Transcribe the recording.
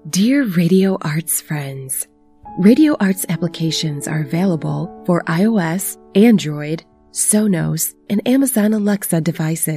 Dear Radio Arts friends, Radio Arts applications are available for iOS, Android, Sonos, and Amazon Alexa devices.